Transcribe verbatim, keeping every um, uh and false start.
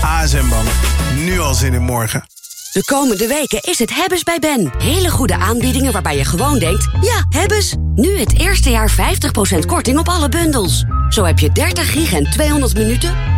A S M-Bank. Nu al zin in morgen. De komende weken is het hebbes bij Ben. Hele goede aanbiedingen waarbij je gewoon denkt, ja, hebbes. Nu het eerste jaar vijftig procent korting op alle bundels. Zo heb je dertig gig en tweehonderd minuten